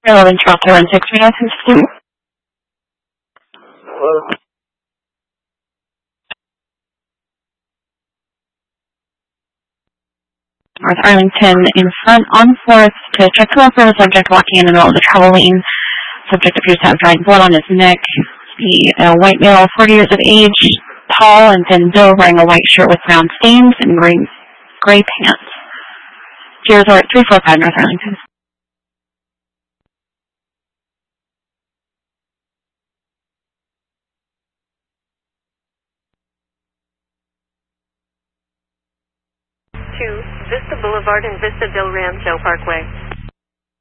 11 Charles 16 North Arlington in front on 4th to check for the subject walking in the middle of the travel lane. Subject appears to have dried blood on his neck. The white male, 40 years of age, tall and thin build, wearing a white shirt with brown stains and gray pants. Ski Resort 345 North Arlington. Vista Boulevard and Vista Del Rancho Parkway.